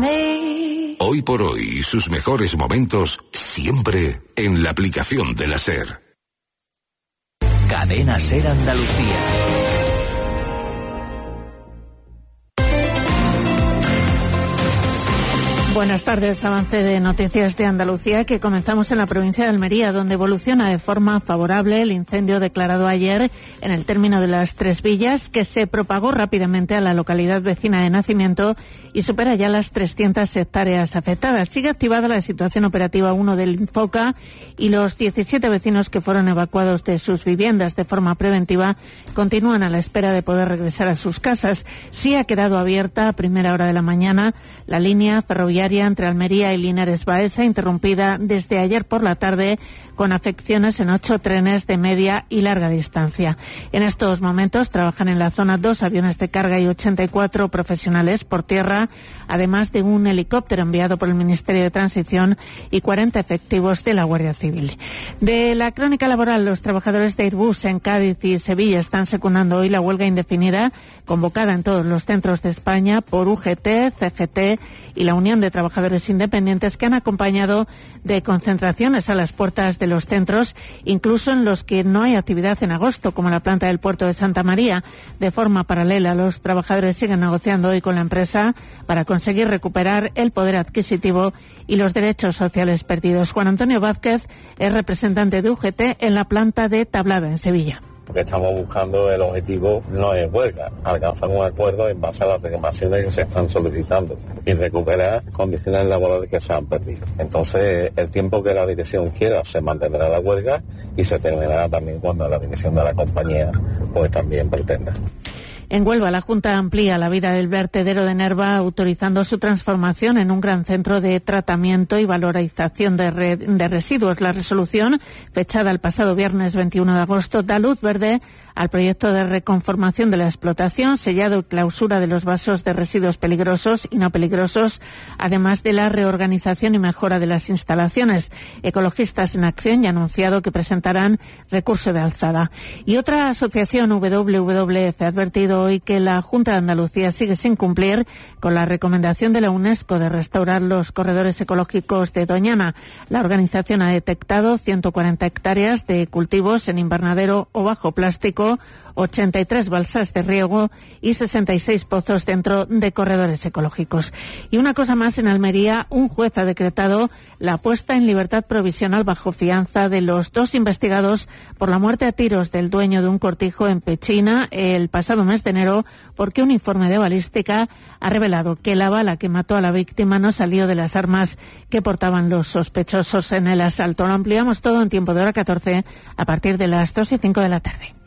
me. Hoy por hoy, sus mejores momentos siempre en la aplicación de la SER. Cadena SER Andalucía. Buenas tardes, avance de noticias de Andalucía que comenzamos en la provincia de Almería, donde evoluciona de forma favorable el incendio declarado ayer en el término de las Tres Villas, que se propagó rápidamente a la localidad vecina de Nacimiento y supera ya las 300 hectáreas afectadas. Sigue activada la situación operativa 1 del Infoca y los 17 vecinos que fueron evacuados de sus viviendas de forma preventiva continúan a la espera de poder regresar a sus casas. Sí ha quedado abierta a primera hora de la mañana la línea ferroviaria entre Almería y Linares Baeza, interrumpida desde ayer por la tarde con afecciones en 8 trenes de media y larga distancia. En estos momentos trabajan en la zona 2 aviones de carga y 84 profesionales por tierra, además de un helicóptero enviado por el Ministerio de Transición y 40 efectivos de la Guardia Civil. De la crónica laboral, los trabajadores de Airbus en Cádiz y Sevilla están secundando hoy la huelga indefinida convocada en todos los centros de España por UGT, CGT y la Unión de Trabajadores Independientes, que han acompañado de concentraciones a las puertas de los centros, incluso en los que no hay actividad en agosto, como la planta del puerto de Santa María. De forma paralela, los trabajadores siguen negociando hoy con la empresa para conseguir recuperar el poder adquisitivo y los derechos sociales perdidos. Juan Antonio Vázquez es representante de UGT en la planta de Tablada, en Sevilla. Porque estamos buscando, el objetivo no es huelga, alcanzar un acuerdo en base a las reclamaciones que se están solicitando y recuperar condiciones laborales que se han perdido. Entonces, el tiempo que la dirección quiera se mantendrá la huelga y se terminará también cuando la dirección de la compañía pues también pretenda. En Huelva, la Junta amplía la vida del vertedero de Nerva, autorizando su transformación en un gran centro de tratamiento y valorización de residuos. La resolución, fechada el pasado viernes 21 de agosto, da luz verde al proyecto de reconformación de la explotación, sellado y clausura de los vasos de residuos peligrosos y no peligrosos, además de la reorganización y mejora de las instalaciones. Ecologistas en Acción ya han anunciado que presentarán recurso de alzada. Y otra asociación, WWF, ha advertido hoy que la Junta de Andalucía sigue sin cumplir con la recomendación de la UNESCO de restaurar los corredores ecológicos de Doñana. La organización ha detectado 140 hectáreas de cultivos en invernadero o bajo plástico, 83 balsas de riego y 66 pozos dentro de corredores ecológicos. Y una cosa más, en Almería, un juez ha decretado la puesta en libertad provisional bajo fianza de los 2 investigados por la muerte a tiros del dueño de un cortijo en Pechina el pasado mes de enero, porque un informe de balística ha revelado que la bala que mató a la víctima no salió de las armas que portaban los sospechosos en el asalto. Lo ampliamos todo en tiempo de hora 14 a partir de las 2:05 de la tarde.